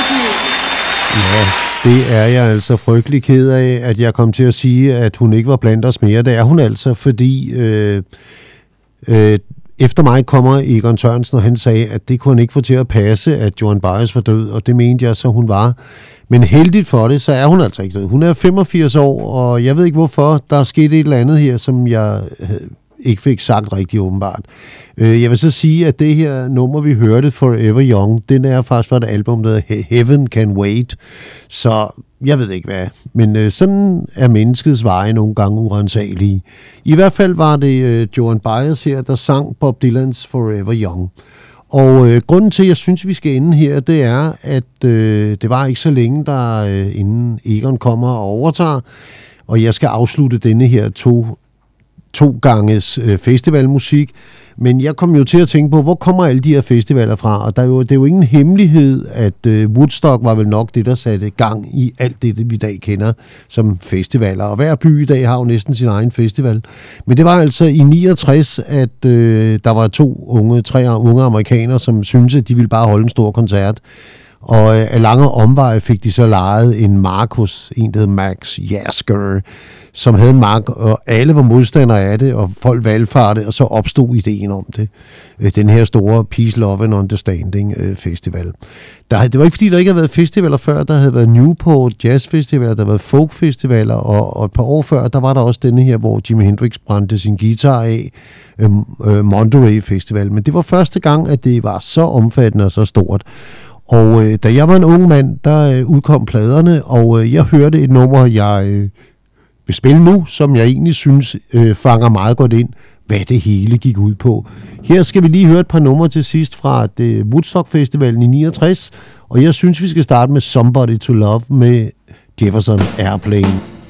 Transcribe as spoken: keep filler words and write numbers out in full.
Ja, det er jeg altså frygtelig ked af, at jeg kom til at sige, at hun ikke var blandt os mere. Det er hun altså, fordi øh, øh, efter mig kommer Egon Sørensen, og han sagde, at det kunne han ikke få til at passe, at Joan Baez var død, og det mente jeg så, hun var. Men heldigt for det, så er hun altså ikke død. Hun er femogfirs år, og jeg ved ikke hvorfor. Der er sket et eller andet her, som jeg ikke fik sagt rigtig åbenbart. Jeg vil så sige, at det her nummer, vi hørte, Forever Young, den er faktisk fra et album, der hedder Heaven Can Wait. Så jeg ved ikke hvad. Men sådan er menneskets veje nogle gange urensagelige. I hvert fald var det Joan Baez her, der sang Bob Dylans Forever Young. Og øh, grunden til, at jeg synes, vi skal ende her, det er, at øh, det var ikke så længe, der øh, inden Egon kommer og overtager, og jeg skal afslutte denne her to, to ganges øh, festivalmusik. Men jeg kom jo til at tænke på, hvor kommer alle de her festivaler fra? Og der er jo, det er jo ingen hemmelighed, at øh, Woodstock var vel nok det, der satte gang i alt det, vi i dag kender som festivaler. Og hver by i dag har jo næsten sin egen festival. Men det var altså i niogtres, at øh, der var to unge, tre unge amerikanere, som syntes, at de ville bare holde en stor koncert. Og øh, af lange omveje fik de så lejet en mark hos en, der hed Max Yasker, som havde en mark, og alle var modstandere af det, og folk valgfartede, og så opstod ideen om det. Øh, den her store Peace, Love and Understanding øh, festival. Der, det var ikke fordi, der ikke havde været festivaler før. Der havde været Newport Jazz Festivaler, der havde været folk festivaler, og, og et par år før, der var der også denne her, hvor Jimi Hendrix brændte sin guitar af, øh, øh, Monterey Festival. Men det var første gang, at det var så omfattende og så stort. Og øh, da jeg var en ung mand, der øh, udkom pladerne, og øh, jeg hørte et nummer, jeg øh, vil spille nu, som jeg egentlig synes øh, fanger meget godt ind, hvad det hele gik ud på. Her skal vi lige høre et par numre til sidst fra det Woodstock Festivalen i niogtres, og jeg synes, vi skal starte med Somebody to Love med Jefferson Airplane.